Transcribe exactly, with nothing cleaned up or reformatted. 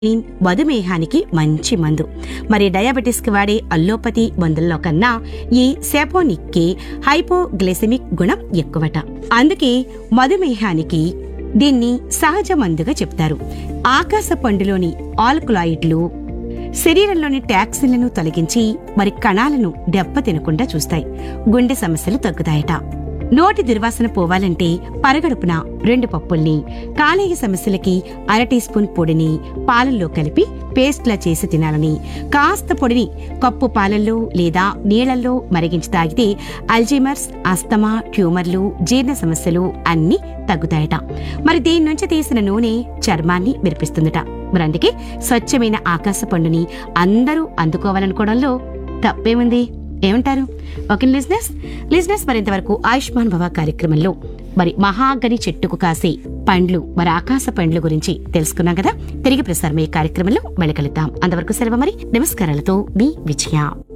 మధుమేహానికి మంచి మందు. మరి డయాబెటిస్ కి వాడే అల్లోపతి మందుల్లో కన్నా ఈ సెపోనిక్ కి హైపోగ్లైసెమిక్ గుణం ఎక్కువట. అందుకే మధుమేహానికి దీన్ని సహజ మందుగా చెప్తారు. ఆకాశ పండులోని ఆల్కలాయిడ్లు శరీరంలోని టాక్సిన్లను తొలగించి మరి కణాలను దెబ్బతినకుండా చూస్తాయి. గుండె సమస్యలు తగ్గుతాయట. నోటి దుర్వాసన పోవాలంటే పరగడుపున రెండు పప్పుల్ని, కాలేయ సమస్యలకి అర టీ స్పూన్ పొడిని పాలల్లో కలిపి పేస్ట్లా చేసి తినాలని, కాస్త పొడిని కప్పు పాలల్లో లేదా నీళ్లల్లో మరిగించి తాగితే అల్జీమర్స్, అస్తమా, ట్యూమర్లు, జీర్ణ సమస్యలు అన్నీ తగ్గుతాయట. మరి దీని నుంచి తీసిన నూనె చర్మాన్ని మెరిపిస్తుందట. మరి అందుకే స్వచ్ఛమైన ఆకాశ పండుని అందరూ అందుకోవాలనుకోవడంలో తప్పేముంది? ఏమంటారు? ఓకే లిజినెస్ లిజినెస్ మరింతవరకు ఆయుష్మాన్ భవ కార్యక్రమంలో మరి మహాగని చెట్టుకు కాసే పండ్లు, మరి ఆకాశ పండ్లు గురించి తెలుసుకున్నాం కదా. తిరిగి ప్రసారమయ్యే కార్యక్రమంలో మళ్ళీ కలుద్దాం. అంతవరకు సెలవు. మరి నమస్కారాలతో మీ విజయ.